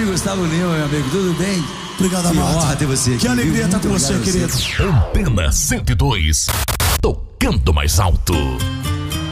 Valdir Gustavo Lima, meu amigo, tudo bem? Obrigado, que amado. honra ter você aqui. Que alegria estar com você, querido. Antena 102, tocando mais alto.